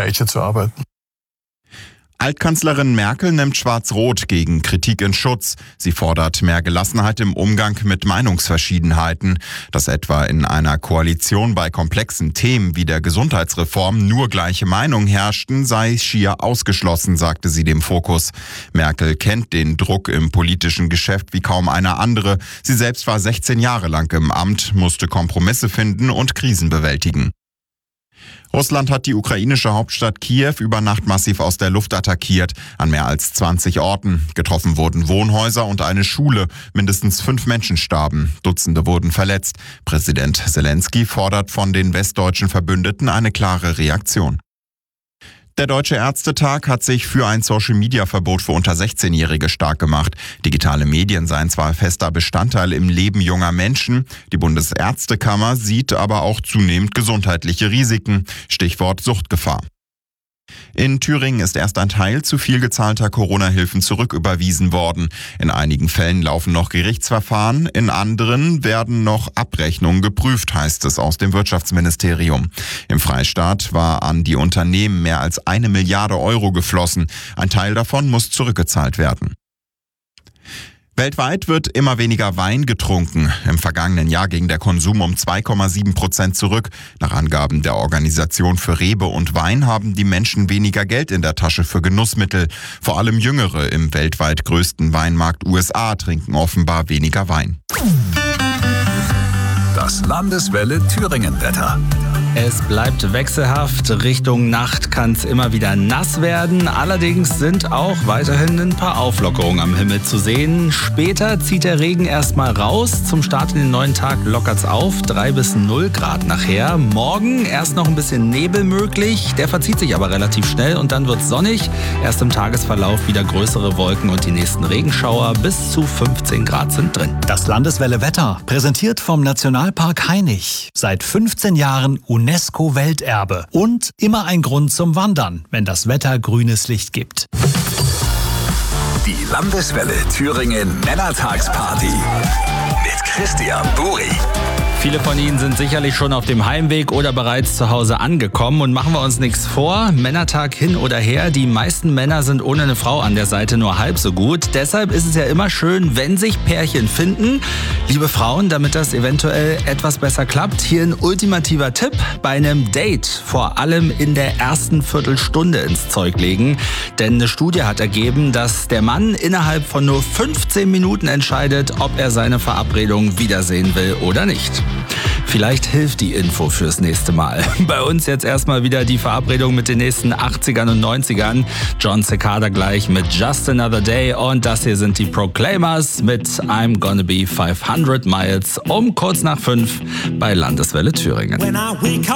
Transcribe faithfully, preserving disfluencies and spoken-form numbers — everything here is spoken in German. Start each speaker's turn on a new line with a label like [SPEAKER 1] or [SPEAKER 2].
[SPEAKER 1] Gespräche zu arbeiten.
[SPEAKER 2] Altkanzlerin Merkel nimmt Schwarz-Rot gegen Kritik in Schutz. Sie fordert mehr Gelassenheit im Umgang mit Meinungsverschiedenheiten. Dass etwa in einer Koalition bei komplexen Themen wie der Gesundheitsreform nur gleiche Meinung herrschten, sei schier ausgeschlossen, sagte sie dem Fokus. Merkel kennt den Druck im politischen Geschäft wie kaum eine andere. Sie selbst war sechzehn Jahre lang im Amt, musste Kompromisse finden und Krisen bewältigen. Russland hat die ukrainische Hauptstadt Kiew über Nacht massiv aus der Luft attackiert, an mehr als zwanzig Orten. Getroffen wurden Wohnhäuser und eine Schule. Mindestens fünf Menschen starben. Dutzende wurden verletzt. Präsident Zelensky fordert von den westdeutschen Verbündeten eine klare Reaktion. Der Deutsche Ärztetag hat sich für ein Social-Media-Verbot für unter sechzehnjährige stark gemacht. Digitale Medien seien zwar fester Bestandteil im Leben junger Menschen, die Bundesärztekammer sieht aber auch zunehmend gesundheitliche Risiken. Stichwort Suchtgefahr. In Thüringen ist erst ein Teil zu viel gezahlter Corona-Hilfen zurücküberwiesen worden. In einigen Fällen laufen noch Gerichtsverfahren, in anderen werden noch Abrechnungen geprüft, heißt es aus dem Wirtschaftsministerium. Im Freistaat war an die Unternehmen mehr als eine Milliarde Euro geflossen. Ein Teil davon muss zurückgezahlt werden. Weltweit wird immer weniger Wein getrunken. Im vergangenen Jahr ging der Konsum um zwei Komma sieben Prozent zurück. Nach Angaben der Organisation für Rebe und Wein haben die Menschen weniger Geld in der Tasche für Genussmittel. Vor allem Jüngere im weltweit größten Weinmarkt U S A trinken offenbar weniger Wein.
[SPEAKER 3] Das Landeswelle Thüringen-Wetter.
[SPEAKER 4] Es bleibt wechselhaft, Richtung Nacht kann es immer wieder nass werden. Allerdings sind auch weiterhin ein paar Auflockerungen am Himmel zu sehen. Später zieht der Regen erstmal raus. Zum Start in den neuen Tag lockert's auf, drei bis null Grad nachher. Morgen erst noch ein bisschen Nebel möglich, der verzieht sich aber relativ schnell und dann wird's sonnig. Erst im Tagesverlauf wieder größere Wolken und die nächsten Regenschauer bis zu fünfzehn Grad sind drin.
[SPEAKER 5] Das Landeswelle Wetter, präsentiert vom Nationalpark Hainich. Seit fünfzehn Jahren UNESCO-Welterbe und immer ein Grund zum Wandern, wenn das Wetter grünes Licht gibt.
[SPEAKER 3] Die Landeswelle Thüringen Männertagsparty mit Christian Buri.
[SPEAKER 4] Viele von Ihnen sind sicherlich schon auf dem Heimweg oder bereits zu Hause angekommen und machen wir uns nichts vor. Männertag hin oder her, die meisten Männer sind ohne eine Frau an der Seite nur halb so gut. Deshalb ist es ja immer schön, wenn sich Pärchen finden. Liebe Frauen, damit das eventuell etwas besser klappt, hier ein ultimativer Tipp: bei einem Date vor allem in der ersten Viertelstunde ins Zeug legen. Denn eine Studie hat ergeben, dass der Mann innerhalb von nur fünfzehn Minuten entscheidet, ob er seine Verabredung wiedersehen will oder nicht. Vielleicht hilft die Info fürs nächste Mal. Bei uns jetzt erstmal wieder die Verabredung mit den nächsten achtzigern und neunzigern. John Cicada gleich mit Just Another Day und das hier sind die Proclaimers mit I'm Gonna Be fünfhundert Miles um kurz nach fünf bei Landeswelle Thüringen.